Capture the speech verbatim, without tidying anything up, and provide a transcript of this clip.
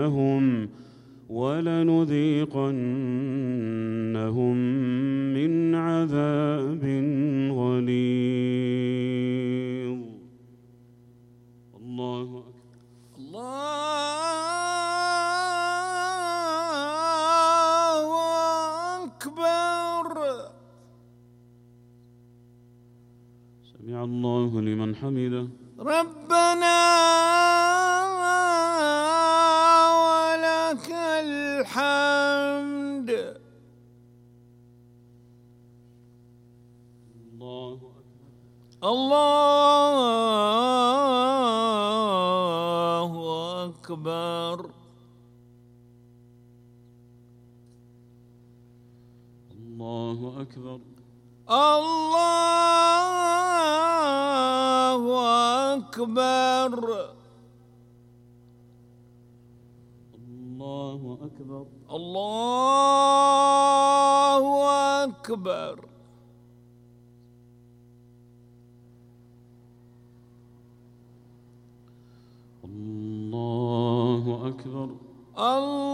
لهم ولنذيقنهم من عذاب غليظ. الله أكبر. الله أكبر. سمع الله لمن حمده. ربنا ولك الحمد. الله أكبر. الله أكبر. الله أكبر. الله أكبر. الله أكبر. الله أكبر. الله أكبر. الله